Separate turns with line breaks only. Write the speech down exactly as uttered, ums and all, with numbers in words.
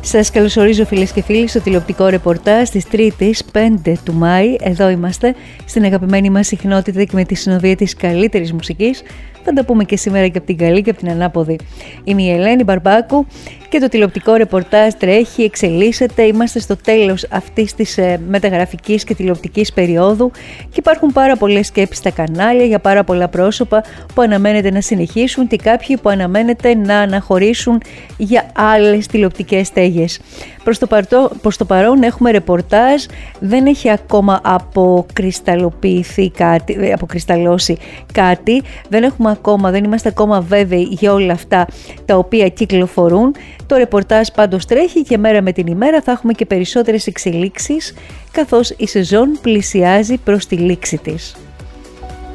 Σας καλωσορίζω φίλες και φίλοι στο τηλεοπτικό ρεπορτάζ της Τρίτης πέντε του Μάη. Εδώ είμαστε στην αγαπημένη μας συχνότητα και με τη συνοδεία της καλύτερης μουσικής. Θα τα πούμε και σήμερα και από την καλή και από την ανάποδη. Είμαι η Ελένη Μπαρμπάκου και το τηλεοπτικό ρεπορτάζ τρέχει, εξελίσσεται. Είμαστε στο τέλος αυτής της ε, μεταγραφικής και τηλεοπτικής περίοδου και υπάρχουν πάρα πολλές σκέψεις στα κανάλια για πάρα πολλά πρόσωπα που αναμένεται να συνεχίσουν και κάποιοι που αναμένεται να αναχωρήσουν για άλλες τηλεοπτικές στέγες. Προς το, παρτό, προς το παρόν έχουμε ρεπορτάζ, δεν έχει ακόμα αποκρισταλοποιηθεί κάτι, αποκρισταλώσει κάτι, δεν έχουμε ακόμα, δεν είμαστε ακόμα βέβαιοι για όλα αυτά τα οποία κυκλοφορούν. Το ρεπορτάζ πάντως τρέχει και μέρα με την ημέρα θα έχουμε και περισσότερες εξελίξεις καθώς η σεζόν πλησιάζει προς τη λήξη της.